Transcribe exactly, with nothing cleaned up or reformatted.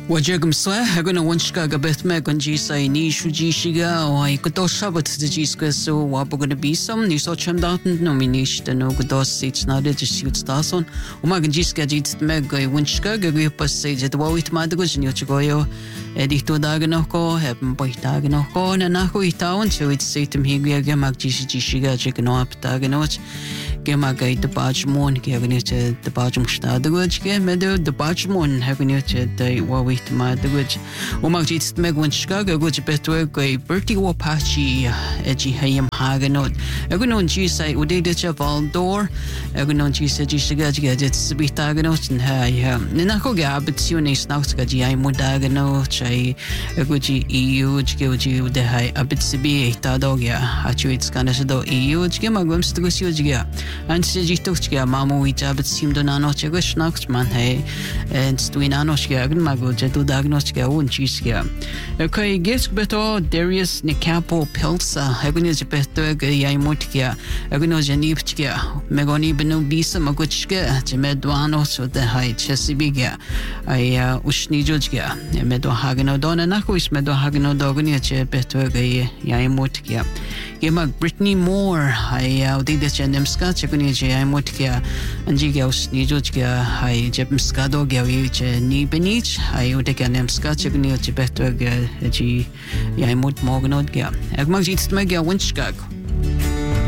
وجاكم صح أقولنا ونشكا قبث ما كنجي ساي نيشو جيشيغا وهاي كدو شابت تجيس كسو وابغنا بيسم نيسو شم داتن نومينيش تنو كدو سيتش نادي تشيوت ستاسون وما كنجيس كاجيت تمغا ونشكا قاقوي بس جدواويت ما دقوش نيوتشغويو Edito dagen ko, hebben boy dagen ko, en na ko itaon, so it say to me, Gemag Jishiga, chicken up dagenot, Gemagay the Bajmon, giving it the Bajum Stadwich, Gemedo, the Bajmon, having it the Wawit Madwich, Umagit Megwin Chicago, which better go, Bertie Wapachi, Edgy Hayam Hagenot, Egonon Gisai, Udedicha Valdor, Egonon Gisa Jishiga, it's to be dagenot, and hey, Nenako Gabit, Sunis Nauskaji, I'm Mudagenot. Ay guji E U guji de hay abit sibi ta dogya achuit skana do E U ge magum stugusyo jiga an sejito jiga mamu ita abit sim do nano chego snaks man hay and stuinano jiga gun mago jetu dagnos jiga un chisga okay gets beto Darius Nicapo Pilsa hagun is beto ge yaimutkia aguno janib jiga megoni benu bisa maguchga jemedwano so de hay chesibiga ay ushnijo jiga medo Hagano Donna Nakuis Medo Hagano Dogania better gay Yamutkia. Gemag Brittany Moore, I did the Chandem Scotch, Yamutkia, and Gigaus Nijutkia, I Jepmskado Gavich, Ni Benich, I would take a name Scotch, better G Yamut Morganot Gam. Agmagit Mega Winchgag.